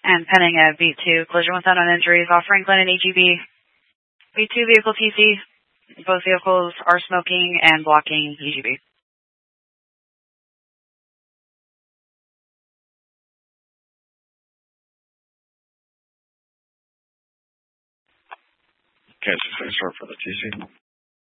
and pending a V2 collision with unknown injuries off Franklin and AGB. V2 vehicle TC. Both vehicles are smoking and blocking EGB. Okay, so start for the TC.